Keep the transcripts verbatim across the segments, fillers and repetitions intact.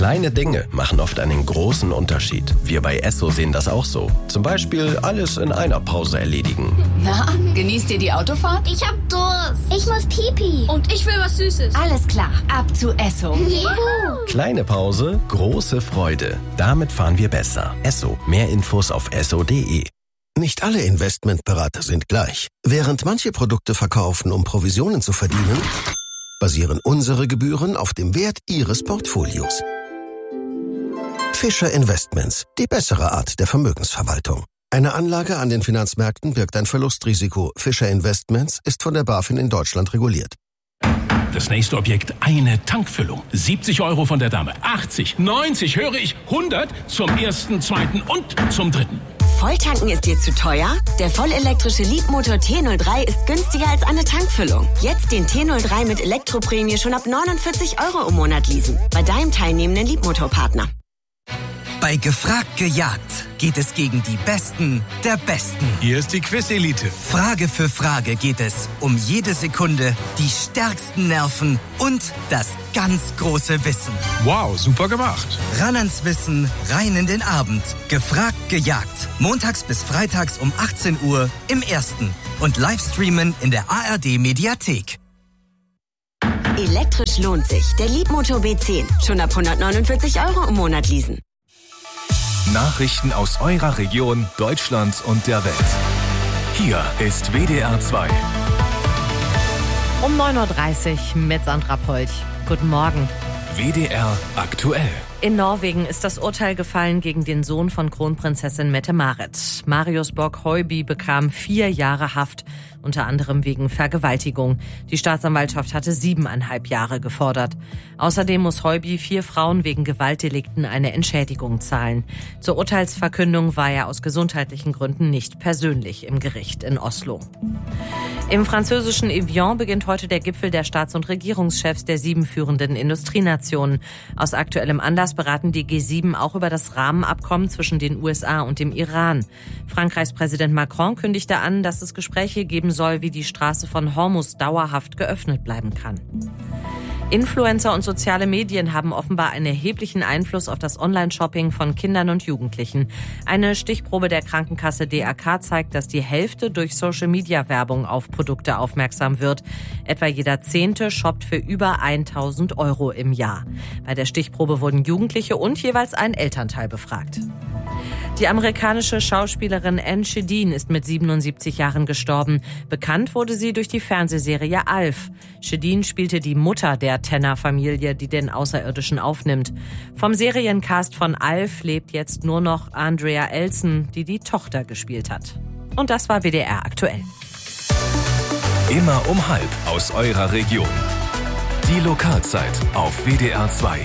Kleine Dinge machen oft einen großen Unterschied. Wir bei Esso sehen das auch so. Zum Beispiel alles in einer Pause erledigen. Na, genießt ihr die Autofahrt? Ich hab Durst. Ich muss Pipi. Und ich will was Süßes. Alles klar, ab zu Esso. Juhu. Kleine Pause, große Freude. Damit fahren wir besser. Esso. Mehr Infos auf esso punkt de. Nicht alle Investmentberater sind gleich. Während manche Produkte verkaufen, um Provisionen zu verdienen, basieren unsere Gebühren auf dem Wert Ihres Portfolios. Fischer Investments, die bessere Art der Vermögensverwaltung. Eine Anlage an den Finanzmärkten birgt ein Verlustrisiko. Fischer Investments ist von der BaFin in Deutschland reguliert. Das nächste Objekt, eine Tankfüllung. siebzig Euro von der Dame, achtzig, neunzig, höre ich, hundert zum ersten, zweiten und zum dritten. Volltanken ist dir zu teuer? Der vollelektrische Leapmotor T null drei ist günstiger als eine Tankfüllung. Jetzt den T null drei mit Elektroprämie schon ab neunundvierzig Euro im Monat leasen. Bei deinem teilnehmenden Leapmotor-Partner. Bei Gefragt gejagt geht es gegen die Besten der Besten. Hier ist die Quiz-Elite. Frage für Frage geht es um jede Sekunde, die stärksten Nerven und das ganz große Wissen. Wow, super gemacht. Ran ans Wissen, rein in den Abend. Gefragt gejagt. Montags bis freitags um achtzehn Uhr im Ersten. Und Livestreamen in der A R D-Mediathek. Elektrisch lohnt sich. Der Leapmotor B zehn. Schon ab hundertneunundvierzig Euro im Monat leasen. Nachrichten aus eurer Region, Deutschlands und der Welt. Hier ist W D R zwei. Um neun Uhr dreißig mit Sandra Polch. Guten Morgen. W D R aktuell. In Norwegen ist das Urteil gefallen gegen den Sohn von Kronprinzessin Mette-Marit. Marius Borg-Høiby bekam vier Jahre Haft, unter anderem wegen Vergewaltigung. Die Staatsanwaltschaft hatte siebeneinhalb Jahre gefordert. Außerdem muss Høiby vier Frauen wegen Gewaltdelikten eine Entschädigung zahlen. Zur Urteilsverkündung war er aus gesundheitlichen Gründen nicht persönlich im Gericht in Oslo. Im französischen Evian beginnt heute der Gipfel der Staats- und Regierungschefs der sieben führenden Industrienationen. Aus aktuellem Anlass beraten die G sieben auch über das Rahmenabkommen zwischen den U S A und dem Iran. Frankreichs Präsident Macron kündigte an, dass es Gespräche geben soll, wie die Straße von Hormuz dauerhaft geöffnet bleiben kann. Influencer und soziale Medien haben offenbar einen erheblichen Einfluss auf das Online-Shopping von Kindern und Jugendlichen. Eine Stichprobe der Krankenkasse D R K zeigt, dass die Hälfte durch Social-Media-Werbung auf Produkte aufmerksam wird. Etwa jeder Zehnte shoppt für über tausend Euro im Jahr. Bei der Stichprobe wurden Jugendliche und jeweils ein Elternteil befragt. Die amerikanische Schauspielerin Anne Shedin ist mit siebenundsiebzig Jahren gestorben. Bekannt wurde sie durch die Fernsehserie Alf. Shedin spielte die Mutter der Tanner-Familie, die den Außerirdischen aufnimmt. Vom Seriencast von Alf lebt jetzt nur noch Andrea Elson, die die Tochter gespielt hat. Und das war W D R aktuell. Immer um halb aus eurer Region. Die Lokalzeit auf W D R zwei.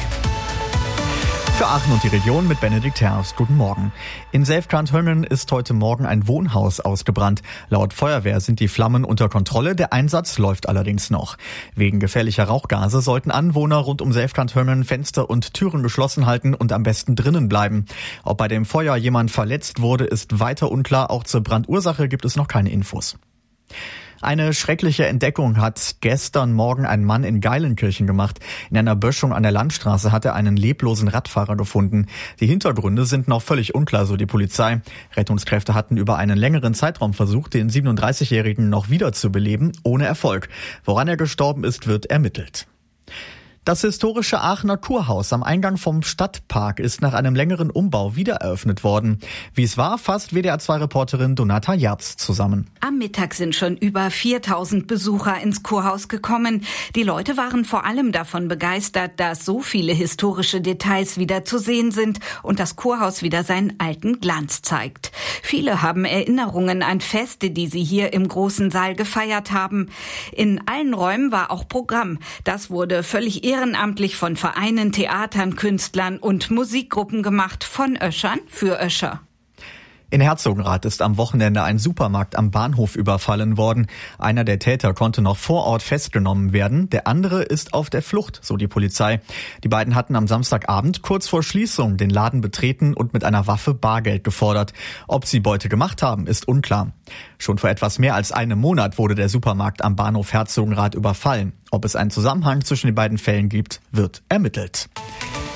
Für Aachen und die Region mit Benedikt Herbst. Guten Morgen. In Selfkant-Höngen ist heute Morgen ein Wohnhaus ausgebrannt. Laut Feuerwehr sind die Flammen unter Kontrolle. Der Einsatz läuft allerdings noch. Wegen gefährlicher Rauchgase sollten Anwohner rund um Selfkant-Höngen Fenster und Türen geschlossen halten und am besten drinnen bleiben. Ob bei dem Feuer jemand verletzt wurde, ist weiter unklar. Auch zur Brandursache gibt es noch keine Infos. Eine schreckliche Entdeckung hat gestern Morgen ein Mann in Geilenkirchen gemacht. In einer Böschung an der Landstraße hat er einen leblosen Radfahrer gefunden. Die Hintergründe sind noch völlig unklar, so die Polizei. Rettungskräfte hatten über einen längeren Zeitraum versucht, den siebenunddreißigjährigen noch wiederzubeleben, ohne Erfolg. Woran er gestorben ist, wird ermittelt. Das historische Aachener Kurhaus am Eingang vom Stadtpark ist nach einem längeren Umbau wiedereröffnet worden. Wie es war, fasst W D R zwei Reporterin Donata Jerz zusammen. Am Mittag sind schon über viertausend Besucher ins Kurhaus gekommen. Die Leute waren vor allem davon begeistert, dass so viele historische Details wieder zu sehen sind und das Kurhaus wieder seinen alten Glanz zeigt. Viele haben Erinnerungen an Feste, die sie hier im großen Saal gefeiert haben. In allen Räumen war auch Programm. Das wurde völlig ehrenamtlich von Vereinen, Theatern, Künstlern und Musikgruppen gemacht, von Öschern für Öscher. In Herzogenrath ist am Wochenende ein Supermarkt am Bahnhof überfallen worden. Einer der Täter konnte noch vor Ort festgenommen werden. Der andere ist auf der Flucht, so die Polizei. Die beiden hatten am Samstagabend kurz vor Schließung den Laden betreten und mit einer Waffe Bargeld gefordert. Ob sie Beute gemacht haben, ist unklar. Schon vor etwas mehr als einem Monat wurde der Supermarkt am Bahnhof Herzogenrath überfallen. Ob es einen Zusammenhang zwischen den beiden Fällen gibt, wird ermittelt.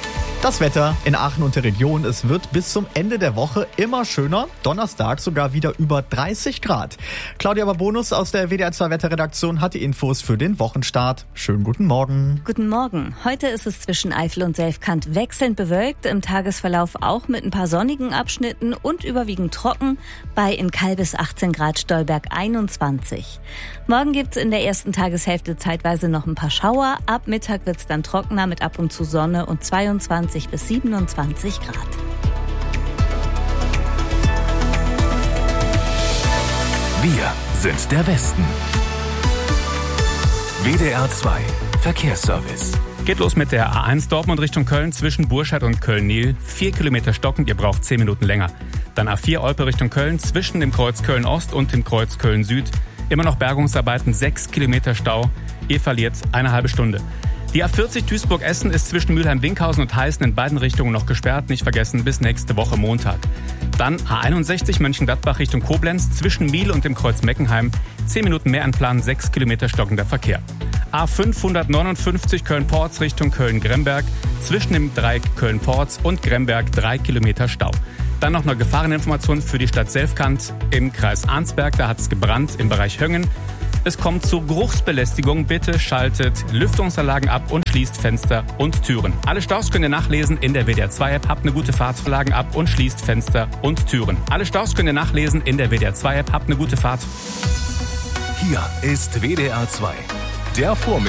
Das Wetter in Aachen und der Region, es wird bis zum Ende der Woche immer schöner. Donnerstag sogar wieder über dreißig Grad. Claudia Babonus aus der W D R zwei Wetterredaktion hat die Infos für den Wochenstart. Schönen guten Morgen. Guten Morgen. Heute ist es zwischen Eifel und Selfkant wechselnd bewölkt, im Tagesverlauf auch mit ein paar sonnigen Abschnitten und überwiegend trocken, bei in Kall bis achtzehn Grad, Stolberg einundzwanzig. Morgen gibt's in der ersten Tageshälfte zeitweise noch ein paar Schauer. Ab Mittag wird's dann trockener mit ab und zu Sonne und zweiundzwanzig bis siebenundzwanzig Grad. Wir sind der Westen. W D R zwei Verkehrsservice. Geht los mit der A eins Dortmund Richtung Köln zwischen Burscheid und Köln-Nil. Vier Kilometer stockend, ihr braucht zehn Minuten länger. Dann A vier Olpe Richtung Köln zwischen dem Kreuz Köln-Ost und dem Kreuz Köln-Süd. Immer noch Bergungsarbeiten, sechs Kilometer Stau. Ihr verliert eine halbe Stunde. Die A vierzig Duisburg-Essen ist zwischen Mülheim-Winkhausen und Heißen in beiden Richtungen noch gesperrt. Nicht vergessen, bis nächste Woche Montag. Dann A einundsechzig Mönchengladbach Richtung Koblenz zwischen Miel und dem Kreuz Meckenheim. Zehn Minuten mehr anplanen, sechs Kilometer stockender Verkehr. A fünfhundertneunundfünfzig Köln-Porz Richtung Köln-Gremberg. Zwischen dem Dreieck Köln-Porz und Gremberg drei Kilometer Stau. Dann noch eine Gefahreninformation für die Stadt Selfkant im Kreis Arnsberg. Da hat es gebrannt im Bereich Höngen. Es kommt zu Geruchsbelästigung. Bitte schaltet Lüftungsanlagen ab und schließt Fenster und Türen. Alle Staus könnt ihr nachlesen in der W D R zwei App. Habt eine gute Fahrt. Anlagen ab und schließt Fenster und Türen. Alle Staus könnt ihr nachlesen in der W D R zwei App. Habt eine gute Fahrt. Hier ist W D R zwei, der Vormittag.